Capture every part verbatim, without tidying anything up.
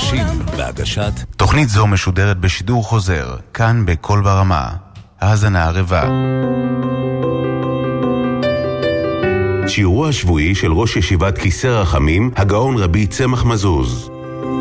חדשים בהגשת תוכנית זו משודרת בשידור חוזר, כאן בכל ברמה. האזנה ערבה. שיעורו השבועי של ראש ישיבת כיסא רחמים, הגאון רבי צמח מזוז.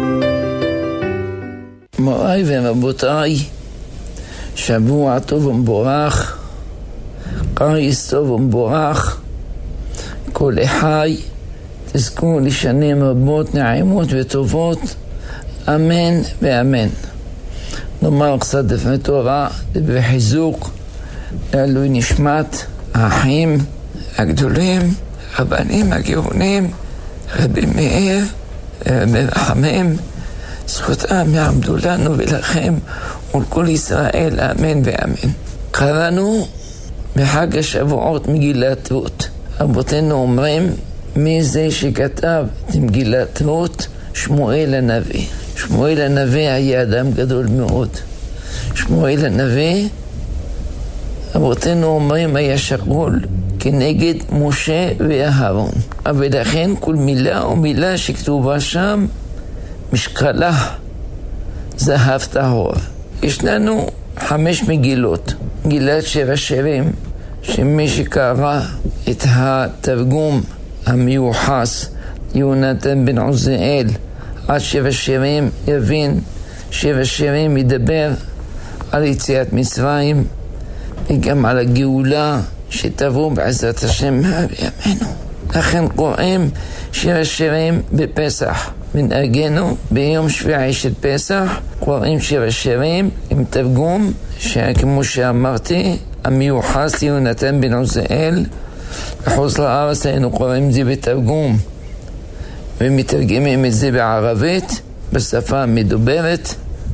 מוריי ורבותיי, שבוע טוב ומבורך, קיץ טוב ומבורך, כל אחי תזכו לשנים רבות נעימות וטובות, אמן ואמן. נאמר קצת דברי תורה וחיזוק לעילוי נשמת האחים הגדולים, הבנים הגאונים, רבי מאיר ורבי רחמים, זכותם יעמדו לנו ולכם ולכל ישראל, אמן ואמן. קראנו בחג השבועות מגילת רות. רבותינו אומרים, מי זה שכתב את מגילת רות? שמואל הנביא. שמואל הנביא היה אדם גדול מאוד. שמואל הנביא, רבותינו אומרים, היה שקול כנגד משה ואהרון. אבל לכן כל מילה ומילה שכתובה שם משקלה זהב טהור. יש לנו חמש מגילות. מגילת שבע שירים, שמי שקרא את התרגום המיוחס יונתן בן עוזיאל עד שבע שירים יבין שבע שירים ידבר על יציאת מצרים וגם על הגאולה שתבוא בעזרת השם בימינו. לכן קוראים שבע שירים בפסח. מנהגנו ביום שביעי של פסח קוראים שבע שירים עם תרגום שכמו שאמרתי המיוחס יונתן בן עוזיאל. בחוץ לארץ היינו קוראים את זה בתרגום ומתרגמים את זה בערבית בשפה המדוברת,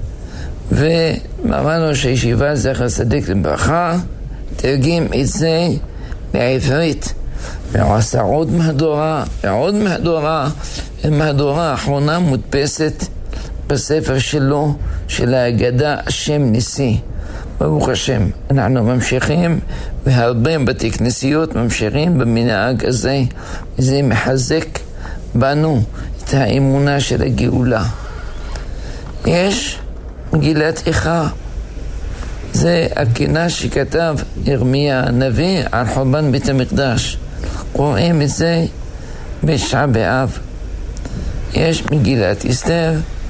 ואמרנו שהישיבה זכר צדיק לברכה תרגם את זה בעברית ועשה עוד מהדורה ועוד מהדורה, ומהדורה האחרונה מודפסת בספר שלו של ההגדה השם ניסי. ברוך השם, אנחנו ממשיכים והרבה בתי כנסיות ממשיכים במנהג הזה, וזה מחזק בנו את האמונה של הגאולה. יש מגילת איכה, זה הכנה שכתב ירמיה הנביא על חורבן בית המקדש, קוראים את זה בתשעה באב. יש מגילת אסתר,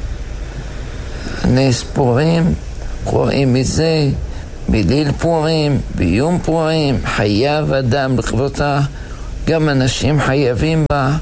נס פורים, קוראים את זה בליל פורים, ביום פורים, חייב אדם לכבודה, גם אנשים חייבים בה.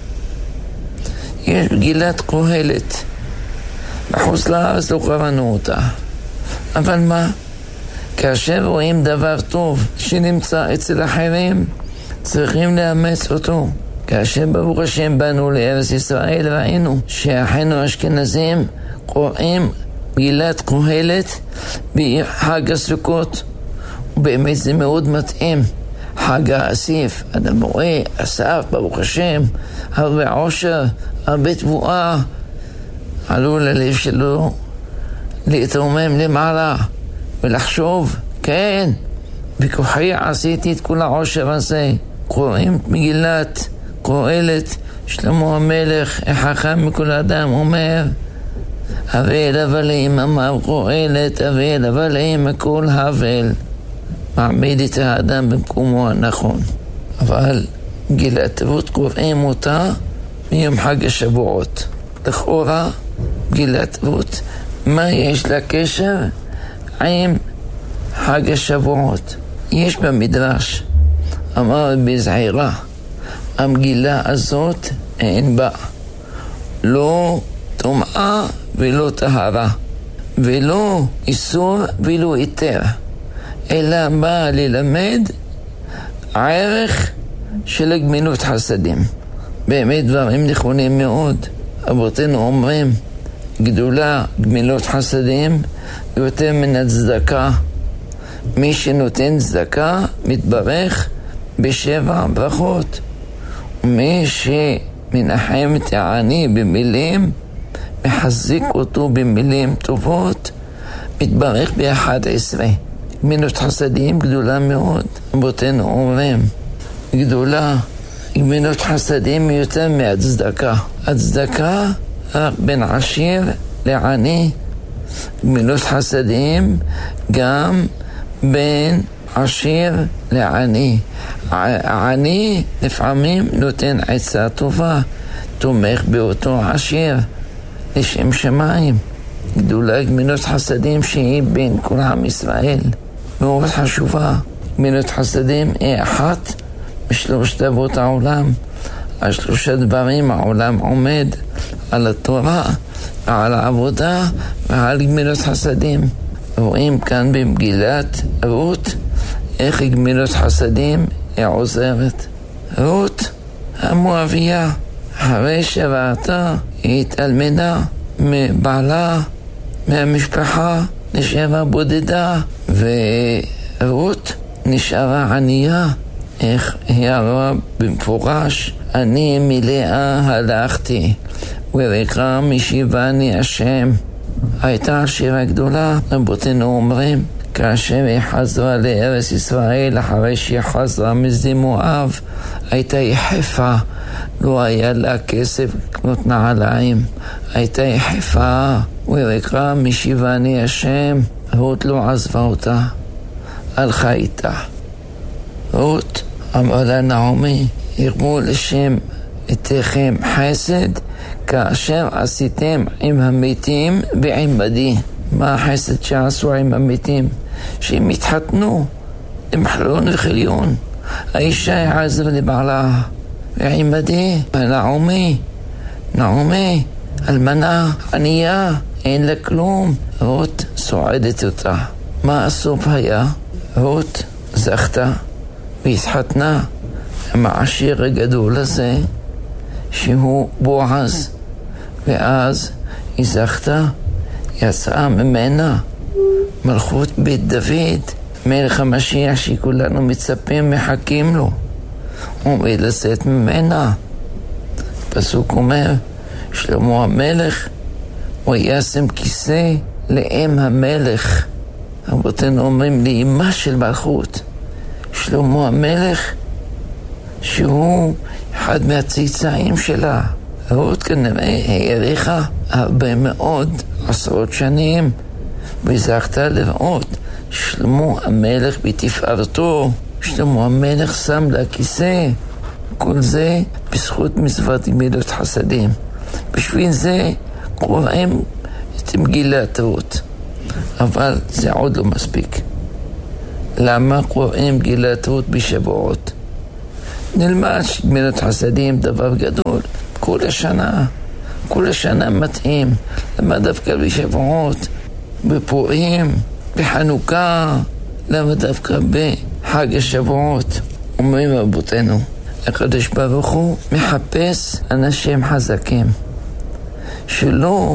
יש מגילת קהלת, בחוץ לארץ לא קראנו אותה, אבל מה? כאשר רואים דבר טוב שנמצא אצל אחרים, צריכים לאמץ אותו. כאשר ברוך השם באנו לארץ ישראל ראינו שאחינו האשכנזים קוראים מגילת קהלת בחג הסוכות, ובאמת זה מאוד מתאים. חג האסיף, אדם רואה אסף ברוך השם הרבה עושר, הרבה תבואה, עלול ללב שלו להתרומם למעלה ולחשוב, כן, בכוחי עשיתי את כל העושר הזה. קוראים מגילת קהלת, שלמה המלך החכם מכל אדם אומר, אבל הבלים אמר קהלת, אבל הבלים הכל הבל, מעמיד את האדם במקומו הנכון. אבל מגילת רות קוראים אותה מיום חג השבועות. לכאורה מגילת רות, מה יש לה קשר עם חג השבועות? יש במדרש, אמר בזעירה, המגילה הזאת אין בה לא טומאה ולא טהרה, ולא איסור ולא היתר, אלא בא ללמד ערך של גמילות חסדים. באמת דברים נכונים מאוד. אבותינו אומרים, גדולה גמילות חסדים יותר מן הצדקה. מי שנותן צדקה מתברך בשבע ברכות, ומי שמנחם את העני במילים מחזיק אותו במילים טובות מתברך באחד עשרה. גמילות חסדים גדולה מאוד. אבותינו אומרים, גדולה גמילות חסדים יותר מהצדקה. הצדקה רק בין עשיר לעני. גמילות חסדים גם בין עשיר לעני. העני לפעמים נותן עצה טובה, תומך באותו עשיר לשם שמיים. גדולה גמילות חסדים שהיא בין כל עם ישראל, מאוד חשובה. גמילות חסדים היא אחת משלושת אבות העולם. על שלושה דברים העולם עומד, על התורה, על העבודה ועל גמילות חסדים. רואים כאן במגילת רות איך גמילות חסדים היא עוזרת. רות המואביה, אחרי שראתה, היא התאלמנה מבעלה, מהמשפחה, נשארה בודדה, ורות נשארה ענייה. איך היא אמרה במפורש, אני מלאה הלכתי וריקה משיבני השם. הייתה עשירה גדולה. רבותינו אומרים, כאשר היא חזרה לארץ ישראל, אחרי שהיא חזרה משדה מואב, הייתה יחפה, לא היה לה כסף לקנות נעליים, הייתה יחפה וריקה משיבני השם. רות לא עזבה אותה, הלכה איתה. רות אמרה לה נעמי, ירבו לשם אתכם חסד כאשר עשיתם עם המתים ועמדי. מה החסד שעשו עם המתים? שהם התחתנו עם חלון וחליון. האישה עזרה לבעלה, ועמדי נעמי, נעמי אלמנה ענייה, אין לה כלום. רות סועדת אותה. מה הסוף היה? רות זכתה והתחתנה עם העשיר הגדול הזה שהוא בועז, ואז היא זכתה, יצאה ממנה מלכות בית דוד, מלך המשיח שכולנו מצפים, מחכים לו, עומד לצאת ממנה. פסוק אומר, שלמה המלך הוא ישם כיסא לאם המלך. רבותינו אומרים לאמא של מלכות. שלמה המלך שהוא אחד מהצאצאים שלה. רות כנראה העריכה הרבה מאוד עשרות שנים, וזכתה לראות שלמה המלך בתפארתו. שלמה המלך שם לה כיסא. כל זה בזכות מצוות גמילות חסדים. בשביל זה קוראים את מגילת רות, אבל זה עוד לא מספיק. למה קוראים מגילת רות בשבועות? נלמד שגמילות חסדים דבר גדול כל השנה, כל השנה מתאים. למה דווקא בשבועות, בפורים, בחנוכה? למה דווקא בחג השבועות? אומרים רבותינו, הקדוש ברוך הוא מחפש אנשים חזקים, שלא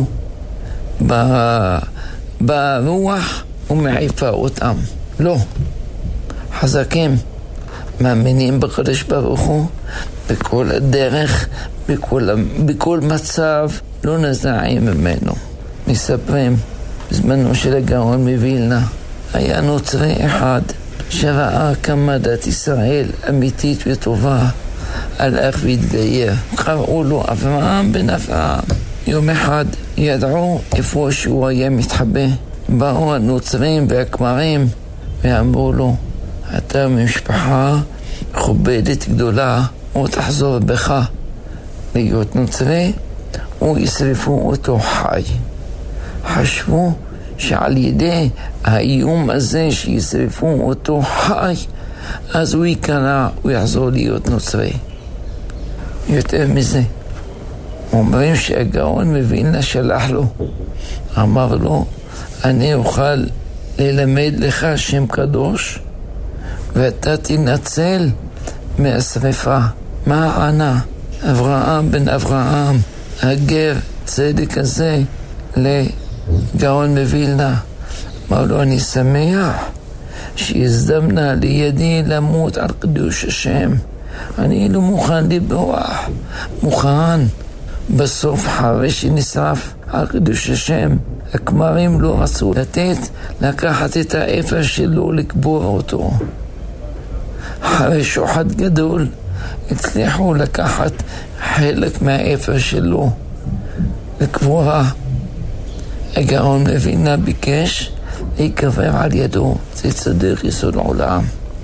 ברוח ומעיפה אותם, לא, חזקים, מאמינים בקדוש ברוך הוא בכל הדרך, בכל, בכל מצב, לא נזעים ממנו. מספרים, בזמנו של הגאון מווילנה, היה נוצרי אחד שראה כמה דת ישראל אמיתית וטובה, הלך והתגייר. קראו לו אברהם בן אברהם. יום אחד ידעו איפה שהוא היה מתחבא. באו הנוצרים והכמרים ואמרו לו, אתה ממשפחה מכובדת גדולה, או תחזור בך להיות נוצרי, או ישרפו אותו חי. חשבו שעל ידי האיום הזה שישרפו אותו חי, אז הוא יקרא, הוא יחזור להיות נוצרי. יותר מזה, אומרים שהגאון מווילנה שלח לו, אמר לו, אני אוכל ללמד לך שם קדוש, ואתה תנצל מהשריפה. מה ענה אברהם בן אברהם, הגר צדק הזה, לגאון מווילנה? אמר לו, אני שמח שהזדמנה לידי למות על קדוש השם. אני לא מוכן לברוח, מוכן. בסוף אחרי שנשרף על קדוש השם, הכמרים לא רצו לתת, לקחת את האפר שלו, לקבור אותו. אחרי שוחד גדול הצליחו לקחת חלק מהאפר שלו לקבורה. הגאון מווילנה ביקש להיקבר על ידו. זה צדיק יסוד העולם.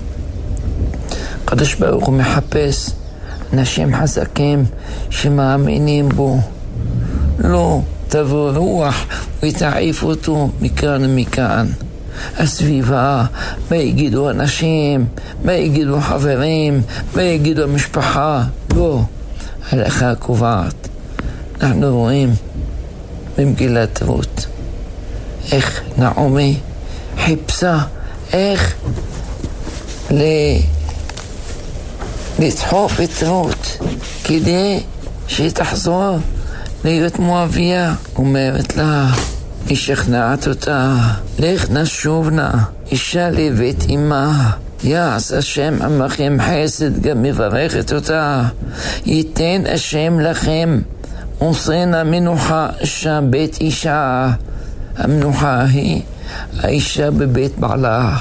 הקדוש ברוך הוא מחפש אנשים חזקים שמאמינים בו. לא תבוא רוח ותעיף אותו מכאן ומכאן. הסביבה, מה יגידו אנשים, מה יגידו חברים, מה יגידו המשפחה. לא, הלכה קובעת. אנחנו רואים במגילת רות איך נעמי חיפשה איך ל... לדחוף את רות כדי שהיא תחזור להיות מואביה. אומרת לה, היא שכנעת אותה, לך נשוב נא, אישה לבית אמה, יעש השם עמכם חסד, גם מברכת אותה, ייתן השם לכם עושנה מנוחה אישה בית אישה. המנוחה היא האישה בבית בעלה.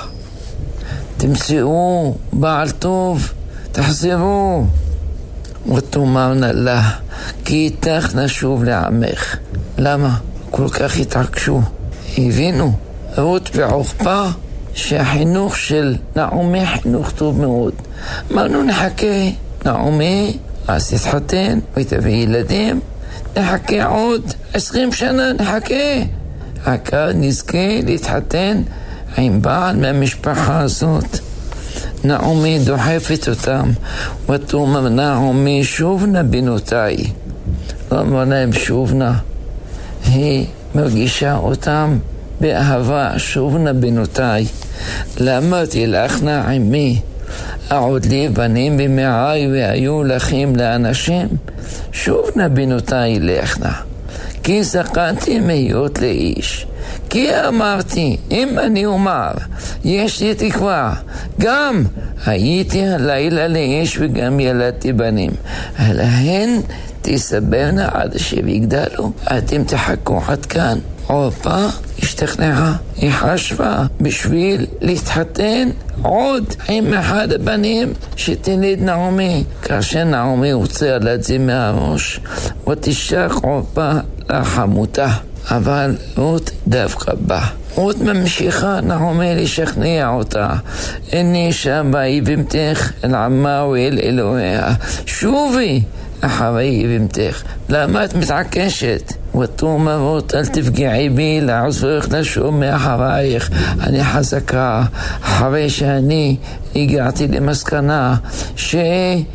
תמצאו בעל טוב, תחזרו ותאמרנה לה, כי איתך נשוב לעמך. למה? כל כך התעקשו. הבינו רות ועורפה שהחינוך של נעמי חינוך טוב מאוד. אמרנו נחכה, נעמי אז תתחתן ותביא ילדים, נחכה עוד עשרים שנה, נחכה חכה נזכה להתחתן עם בעל מהמשפחה הזאת. נעמי דוחפת אותם ותאמר נעמי שובנה בנותיי. לא אמר להם שובנה, היא מרגישה אותם באהבה. שובנה בנותיי, למה תלכנה עמי, אעוד לי בנים במעי והיו לכם לאנשים. שובנה בנותיי לכנה, כי זכרתי להיות לאיש. כי אמרתי, אם אני אומר, יש לי תקווה, גם הייתי הלילה לאיש וגם ילדתי בנים. להן תסברנה עד שיגדלו. אתם תחכו עד כאן. עורפה השתכנעה, היא חשבה בשביל להתחתן עוד עם אחד הבנים שתלד נעמי. כאשר נעמי הוציאה את זה מהראש ותשך עורפה לחמותה, אבל רות דווקא בא. רות ממשיכה נעמי לשכנע אותה, אני שבה יבמתך אל עמה ואל אלוהיה, שובי אחרי יבמתך. למה את מתעקשת? ותאמר רות, אל תפגעי בי לעזבך לשום מאחרייך. אני חזקה, אחרי שאני הגעתי למסקנה שדת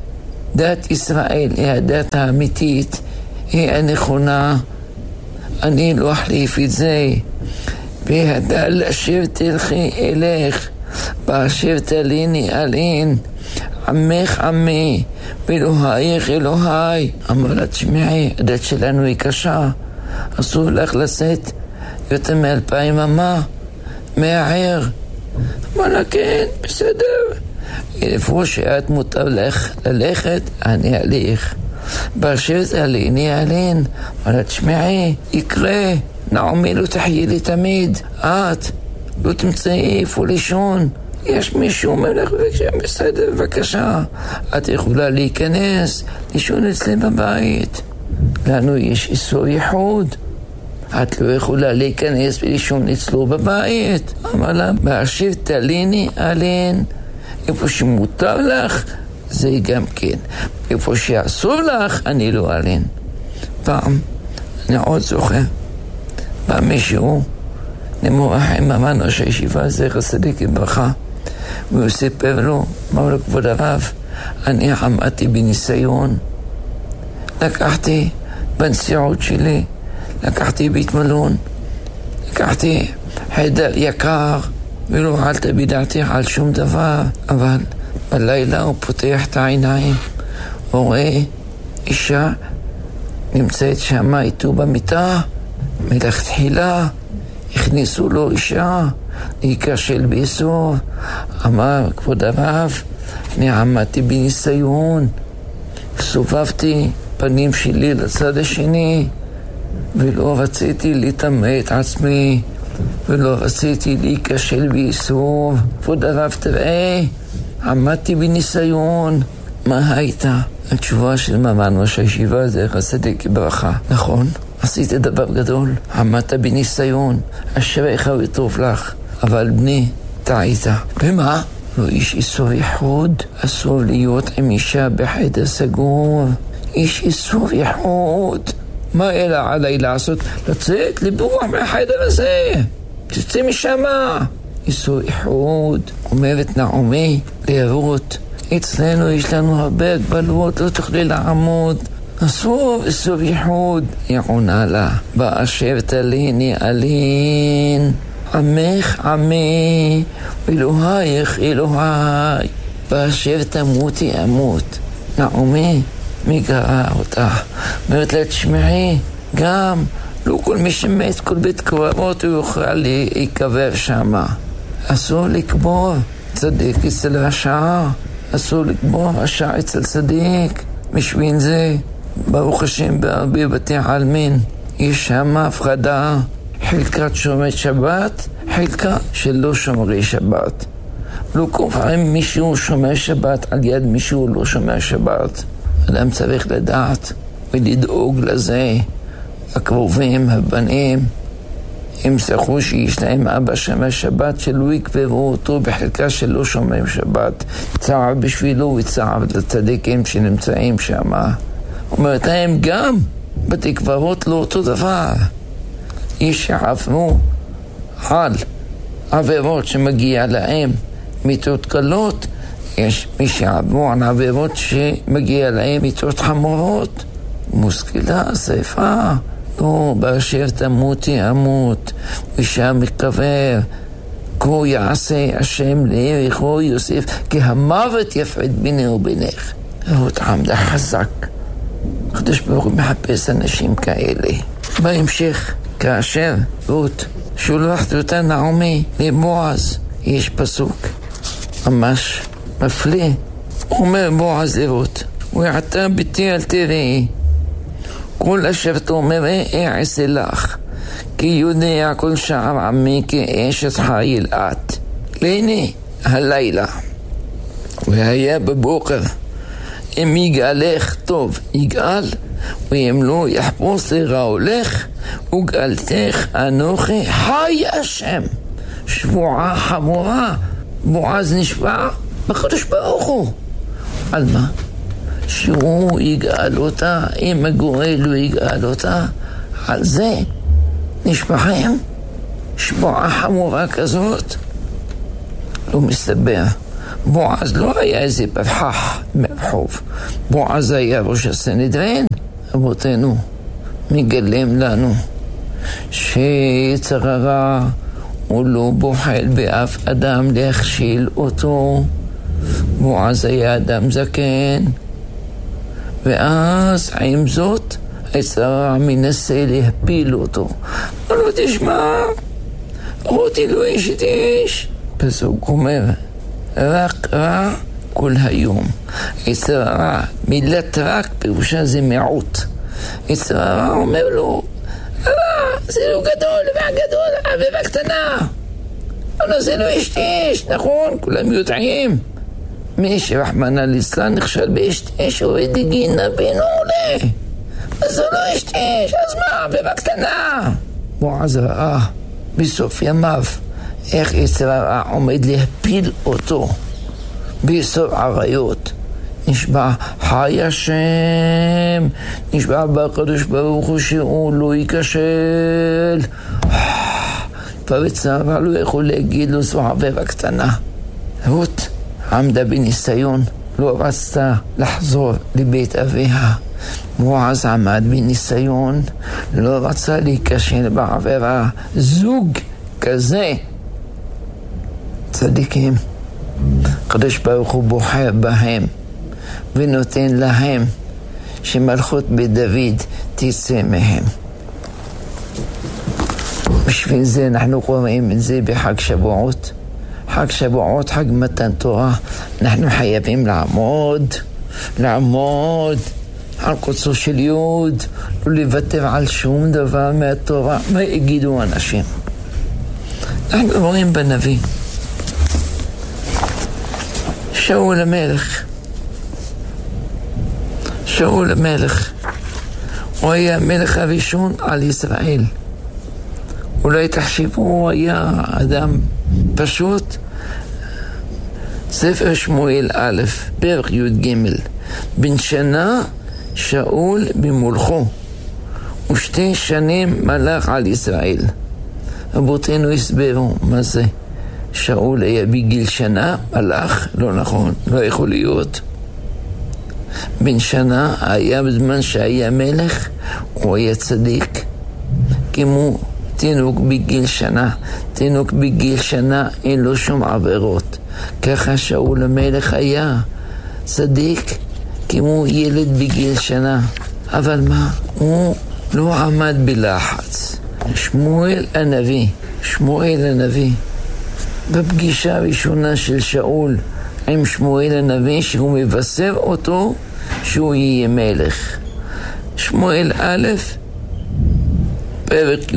ישראל היא הדת האמיתית, היא הנכונה, אני לא אחליף את זה. והדל אשר תלכי אלך, באשר תליני אלין, עמך עמי, ואלוהיך אלוהי. אמר לה, תשמעי, הדת שלנו היא קשה, אסור לך לשאת יותר מאלפיים אמה מהעיר. אמר לה, כן, בסדר, איפה שאת מותר לך ללכת, אני הליך. באשר תליני אלין. אמר לה, תשמעי, יקרה, נעמי לא תחיה לי תמיד, את לא תמצאי איפה לישון. יש מישהו מלך בסדר, בבקשה, את יכולה להיכנס לישון אצלי בבית, לנו יש איסור ייחוד, את לא יכולה להיכנס ולישון אצלו בבית. אמר לה, באשר תליני אלין, איפה שמותר לך זה גם כן, איפה שאסור לך אני לא אלין. פעם אני עוד זוכר, בא מישהו נמורח עם אמן ראש הישיבה זכר צדיק לברכה, והוא סיפר לו, אמר לו, כבוד הרב, אני עמדתי בניסיון, לקחתי בנסיעות שלי, לקחתי בית מלון, לקחתי חדר יקר, ולא עלת בדעתי על שום דבר. אבל בלילה הוא פותח את העיניים, הוא רואה אישה נמצאת שם איתו במיטה. מלכתחילה הכניסו לו אישה להיכשל באיסור. אמר, כבוד הרב, אני עמדתי בניסיון, סובבתי פנים שלי לצד השני, ולא רציתי לטמא את עצמי, ולא רציתי להיכשל באיסור. כבוד הרב, תראה, עמדתי בניסיון. מה הייתה? התשובה של ממן ראש הישיבה זכר צדיק לברכה, נכון, עשית דבר גדול, עמדת בניסיון, אשריך וטוב לך, אבל בני, טעית. ומה? לא איש איסור יחוד, אסור להיות עם אישה בחדר סגור. איש איסור יחוד. מה אלא עליי לעשות? לצאת, לברוח מהחדר הזה. תצא משמה. איסור יחוד. אומרת נעמי לרות, אצלנו יש לנו הרבה הגבלות, לא תוכלי לעמוד. אסור איסור יחוד. היא עונה לה, באשר תליני אלין, עמך עמי, אלוהייך אלוהי, באשר תמותי אמות. נעמי, מי גרע אותה? אומרת לה, תשמעי, גם לא כל מי שמת כל בית קברות הוא יוכל להיקבר שמה. אסור לקבור צדיק אצל רשע, אסור לקבור רשע אצל צדיק. בשביל זה ברוך השם בהרבה בתי עלמין יש שם הפרדה, חלקת שומרי שבת, חלקה שלא שומרי שבת. לא קובעים מישהו שומר שבת על יד מישהו לא שומר שבת. אדם צריך לדעת ולדאוג לזה. הקרובים, הבנים, הם צריכו שיש להם אבא שומר שבת, שלא יקברו אותו בחלקה שלא שומר שבת. צער בשבילו וצער לצדיקים שנמצאים שם. אומרת להם גם בתי קברות לא אותו דבר. יש שעברו על עבירות שמגיע להם מיתות קלות, יש מי שעברו על עבירות שמגיע להם מיתות חמורות. מושכלה, שריפה, לא, באשר תמותי אמות, ושם מקבר, כה יעשה השם לערך יוסף, כי המוות יפרד ביני ובינך. רות עמדה חזק. הקדוש ברוך הוא מחפש אנשים כאלה. בהמשך, כאשר רות שולחת אותה נעמי לבועז, יש פסוק ממש מפלא. אומר בועז לרות, ועתה ביתי אל תראי, כל אשר תאמרי אעשה לך, כי יודע כל שער עמי כאשת חיל את. להנה הלילה, והיה בבוקר, אם יגאלך טוב יגאל, ואם לא יחפוש לרעולך, וגאלתך אנוכי חי השם. שבועה חמורה. בועז נשבע בקדוש ברוך הוא. על מה? שהוא יגאל אותה, אם הגואל לא יגאל אותה. על זה נשבעים שבועה חמורה כזאת. לא מסתבר. בועז לא היה איזה פרחח מרחוב. בועז היה ראש הסנהדרין. אבותינו מגלם לנו שיצר הרע הוא לא בוחל באף אדם להכשיל אותו. בועז היה אדם זקן, ואז עם זאת היצר הרע מנסה להפיל אותו. לא תשמע, רותי לא אשת איש. פסוק אומר, רק רע כל היום. יצר הרע, מילת רק פירושה זה מיעוט. יצר הרע אומר לו, הרע זה לא גדול, והגדול עבירה קטנה. אבל זה לא אשת איש, נכון, כולם יודעים. מי שרחמנא ליצלן נכשל באשת איש עובד גינה בינו עולה. אז זה לא אשת איש, אז מה, עבירה קטנה. בועז ראה בסוף ימיו איך יצר הרע עומד להפיל אותו ביסוד עריות. נשבע חי השם, נשבע בקדוש ברוך הוא שהוא לא ייכשל. ויצר הרע לא יכול להגיד לו זו עבירה קטנה. רות עמדה בניסיון, לא רצתה לחזור לבית אביה. בועז עמד בניסיון, לא רצה להיכשל בעבירה. זוג כזה צדיקים, הקדוש ברוך הוא בוחר בהם ונותן להם שמלכות בית דוד תצא מהם. בשביל זה אנחנו קוראים את זה בחג שבועות. חג שבועות, חג מתן תורה. אנחנו חייבים לעמוד, לעמוד על קוצו של יוד, לא לוותר על שום דבר מהתורה. מה יגידו אנשים? אנחנו רואים בנביא שאול המלך, שאול המלך, הוא היה המלך הראשון על ישראל. אולי תחשבו, הוא היה אדם פשוט. ספר שמואל א', פרק י' ג', בן שנה שאול במולכו, ושתי שנים מלך על ישראל. רבותינו הסבירו מה זה. שאול היה בגיל שנה מלך? לא נכון, לא יכול להיות. בן שנה היה בזמן שהיה מלך, הוא היה צדיק, כמו תינוק בגיל שנה. תינוק בגיל שנה אין לו שום עבירות. ככה שאול המלך היה צדיק כמו ילד בגיל שנה. אבל מה? הוא לא עמד בלחץ. שמואל הנביא, שמואל הנביא, בפגישה הראשונה של שאול עם שמואל הנביא, שהוא מבשר אותו שהוא יהיה מלך. שמואל א', פרק י',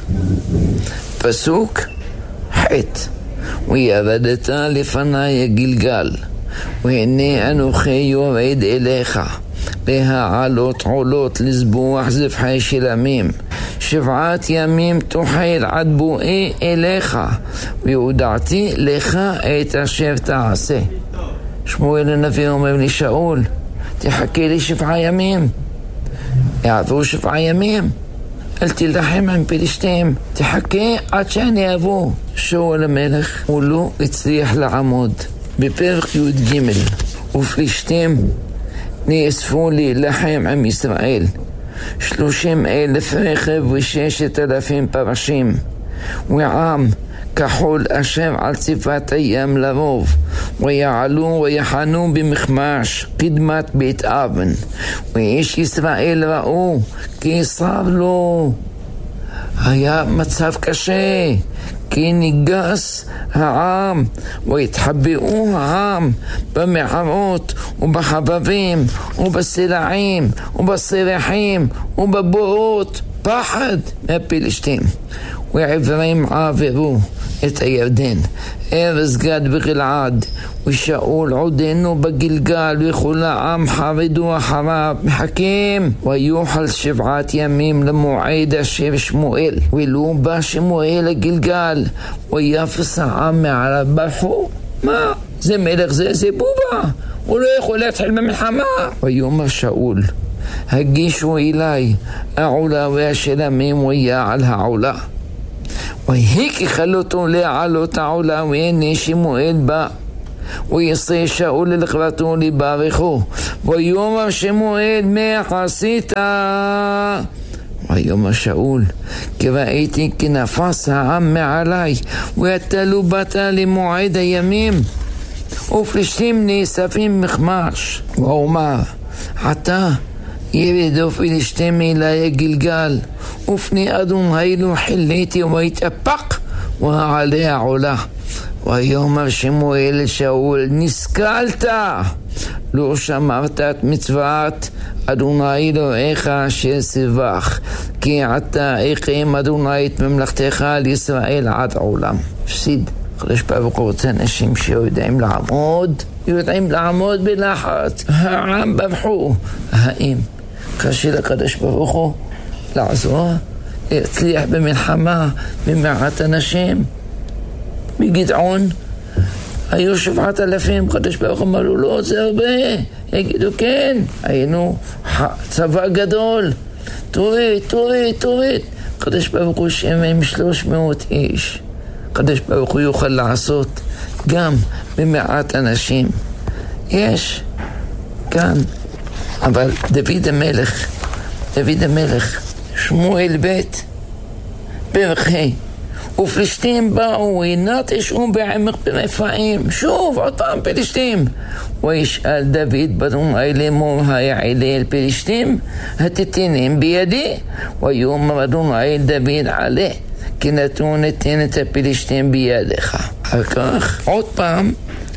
פסוק ח', וירדת לפני הגלגל, והנה אנוכי יורד אליך להעלות עולות לזבוח זבחי שלמים, שבעת ימים תאכל עד בואי אליך, והודעתי לך את אשר תעשה. שמואל הנביא אומר לי, שאול, תחכה לי שבעה ימים. יעברו שבעה ימים, אל תלחם עם פלישתים, תחכה עד שאני אבוא. שאול המלך הוא לא הצליח לעמוד. בפרק י' ג', ופלישתים נאספו להילחם עם ישראל, שלושים אלף רכב וששת אלפים פרשים, ועם כחול אשר על צפת הים לרוב, ויעלו ויחנו במחמש קדמת בית אבן, ואיש ישראל ראו כי יסרב לו. היה מצב קשה, כי ניגס העם, והתחבאו העם במערות ובחבבים ובסלעים ובסרחים ובבורות, פחד מהפלישתים. ועברים עברו את הירדן, ארז גד וגלעד, ושאול עודנו בגלגל, וכל העם חרדו אחריו מחכים. ויוכל שבעת ימים למועד אשר שמואל, ולא בא שמואל לגלגל, ויפס העם מעליו. ברחו. מה? זה מלך, זה זה בובה, הוא לא יכול להתחיל במלחמה. ויאמר שאול, הגישו אליי העולה והשלמים, ויעל העולה. ויהי ככלותו להעלות העולה, והנה שמואל בא, ויעשה שאול לכבתו לברכו, ויאמר שמואל, מה עשית? ויאמר שאול, כי ראיתי כי נפס העם מעלי, ואתה לא באת למועד הימים, ופלישתים נאספים מחמש. ואומר, עתה ירדו פלישתים אלי הגלגל, ופני אדוני לא חיליתי, ויתאפק והעלה העולה. ויאמר שמואל לשאול, נסכלת, לא שמרת את מצוות אדוני אלוהיך אשר ציווך, כי עתה יקיים אדוני את ממלכתך על ישראל עד עולם. הפסיד. הקדוש ברוך הוא רוצה אנשים שיודעים לעמוד, יודעים לעמוד בלחץ. העם ברחו. האם קשה לקדוש ברוך הוא לעזור, להצליח במלחמה במעט אנשים? בגדעון היו שבעת אלפים, קדוש ברוך הוא אמר לו, לא, זה הרבה. יגידו כן, היינו צבא גדול, תוריד, תוריד, תוריד. קדוש ברוך הוא שם עם שלוש מאות איש. קדוש ברוך הוא יוכל לעשות גם במעט אנשים. יש כאן, אבל דוד המלך, דוד המלך, שמואל ב' פרק ה', ופלישתים באו ונטשו בעמק ברפאים. שוב, עוד פעם פלישתים. וישאל דוד באדוני לאמור, היעלה אל פלישתים התיתנים בידי? ויאמר אדוני אל דוד, עלה, כי נתון נתן את הפלישתים בידיך. אחר כך עוד פעם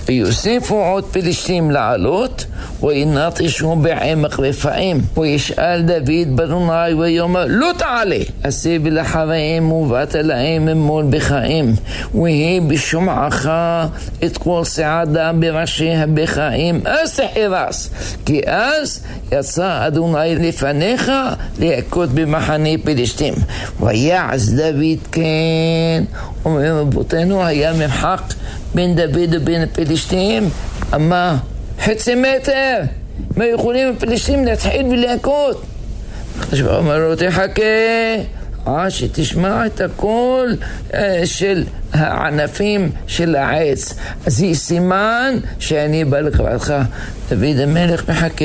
ויוסיפו עוד פלישתים לעלות, וינטשו בעמק רפאים. וישאל דוד באדוני ויאמר, לא תעלה, אסיב לאחריהם ובאת להם ממול בחיים, ויהי בשומעך את כל צעדה בראשי הבחיים, אז תחרס, כי אז יצא אדוני לפניך להכות במחנה פלישתים. ויעש דוד כן. אומר רבותינו, היה מרחק בין דוד ובין הפלישתים, אמה חצי מטר. מה יכולים הפלישתים להתחיל ולהכות? הקדוש ברוך הוא אומר לו, תחכה עד שתשמע את הקול של הענפים של העץ, אז היא סימן שאני בא לקראתך. דוד המלך מחכה,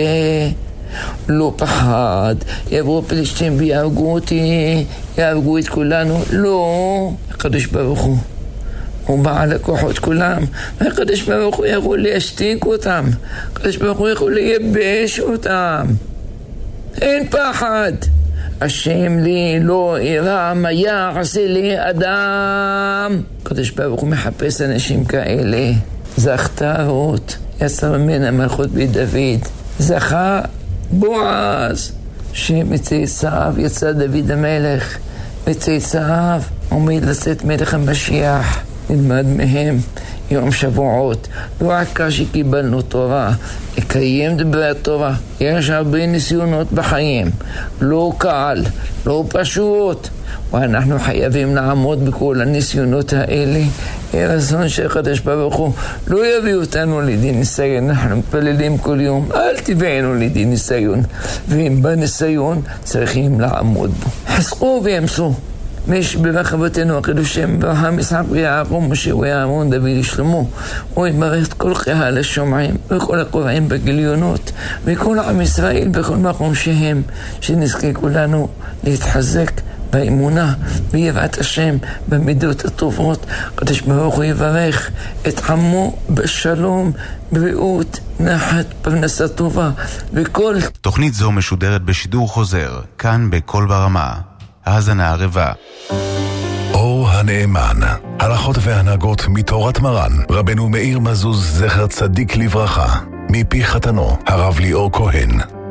לא פחד, יבואו פלישתים ויהרגו אותי, יהרגו את כולנו. לא, הקדוש ברוך הוא הוא בעל הכוחות כולם, והקדוש ברוך הוא יכול להשתיק אותם, הקדוש ברוך הוא יכול לייבש אותם. אין פחד. השם לי לא ירא מה יעשה לי אדם. הקדוש ברוך הוא מחפש אנשים כאלה. זכתה רות, יצא ממנה מלכות בית דוד. זכה בועז, שמצאצאיו יצא דוד המלך. מצאצאיו עומד לצאת מלך המשיח. נלמד מהם יום שבועות, לא רק כאשר קיבלנו תורה, לקיים דברי התורה. יש הרבה ניסיונות בחיים, לא קל, לא פשוט, ואנחנו חייבים לעמוד בכל הניסיונות האלה. יהיה רצון שהקדוש ברוך הוא לא יביא אותנו לדין ניסיון. אנחנו מתפללים כל יום, אל תביאנו לדין ניסיון, ואם בניסיון צריכים לעמוד בו. חסקו וימסו מש ברחבתנו הקדושים, אברהם, יצחק ויעקב, משה ואהרון, דוד ושלמה. הוא יברך את כל קהל השומעים וכל הקוראים בגיליונות וכל עם ישראל בכל מקום שהם, שנזכה כולנו להתחזק באמונה ביראת השם, במידות הטובות. הקדוש ברוך הוא יברך את עמו בשלום, בריאות, נחת, פרנסה טובה וכל. תוכנית זו משודרת בשידור חוזר, כאן בכל ברמה. האזנה ערבה. אור הנאמן, הלכות והנהגות מתורת מרן רבנו מאיר מזוז זכר צדיק לברכה, מפי חתנו הרב ליאור כהן.